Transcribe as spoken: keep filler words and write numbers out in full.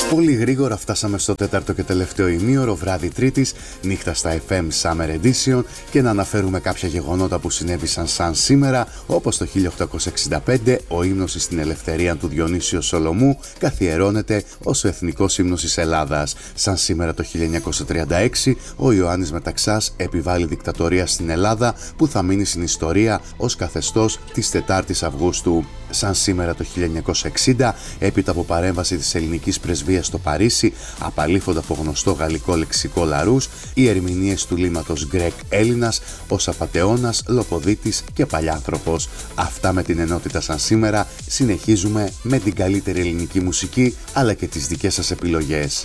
Πολύ γρήγορα φτάσαμε στο τέταρτο και τελευταίο ημίωρο, βράδυ Τρίτης, νύχτα στα εφ εμ Summer Edition, και να αναφέρουμε κάποια γεγονότα που συνέβησαν σαν σήμερα, όπως το χίλια οκτακόσια εξήντα πέντε ο ύμνος στην ελευθερία του Διονύσιο Σολομού καθιερώνεται ως ο εθνικός ύμνος της Ελλάδας. Σαν σήμερα το χίλια εννιακόσια τριάντα έξι ο Ιωάννης Μεταξάς επιβάλλει δικτατορία στην Ελλάδα που θα μείνει στην ιστορία ως καθεστώς της τετάρτης Αυγούστου. Σαν σήμερα το χίλια εννιακόσια εξήντα, έπειτα από παρέμβαση της ελληνικής πρεσβείας στο Παρίσι, απαλήφονται από γνωστό γαλλικό λεξικό Λαρούς οι ερμηνείες του λίμματος Γκρέκ Έλληνας ως απατεώνας, λοποδίτης και παλιάνθρωπος. Αυτά με την ενότητα σαν σήμερα. Συνεχίζουμε με την καλύτερη ελληνική μουσική αλλά και τις δικές σας επιλογές.